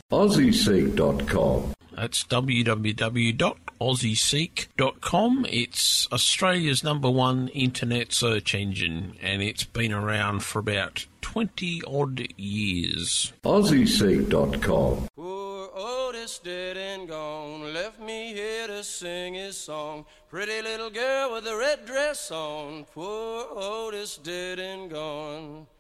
AussieSeek.com. That's www.aussieseek.com. It's Australia's #1 internet search engine, and it's been around for about 20-odd years. AussieSeek.com. Poor Otis dead and gone, left me here to sing his song. Pretty little girl with a red dress on, poor Otis dead and gone.